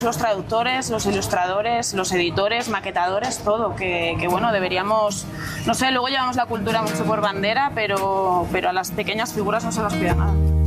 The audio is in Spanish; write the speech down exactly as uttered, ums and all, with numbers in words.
Los traductores, los ilustradores, los editores, maquetadores, todo, que, que bueno, deberíamos, no sé, luego llevamos la cultura mucho por bandera, pero, pero a las pequeñas figuras no se las cuida nada.